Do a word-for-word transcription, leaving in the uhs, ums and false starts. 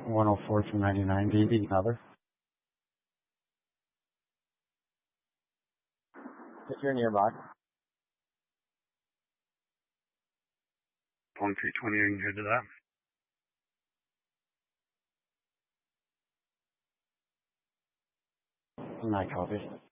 one oh four from ninety-nine, D B cover. If you're nearby. one three twenty, I can head to that. Night copy.